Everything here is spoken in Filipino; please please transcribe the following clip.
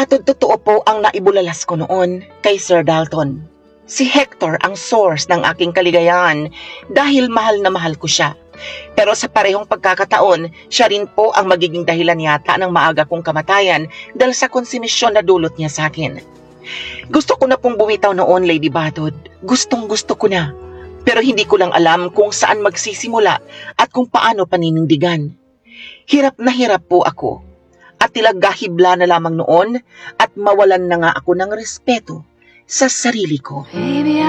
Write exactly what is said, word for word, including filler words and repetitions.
Totoo po ang naibulalas ko noon kay Sir Dalton. Si Hector ang source ng aking kaligayahan dahil mahal na mahal ko siya. Pero sa parehong pagkakataon, siya rin po ang magiging dahilan yata ng maaga kong kamatayan dahil sa konsumisyon na dulot niya sa akin. Gusto ko na pong bumitaw noon, Lady Batod. Gustong gusto ko na. Pero hindi ko lang alam kung saan magsisimula at kung paano paninindigan. Hirap na hirap po ako. At tilagahibla na lamang noon at mawalan na nga ako ng respeto sa sarili ko. Baby,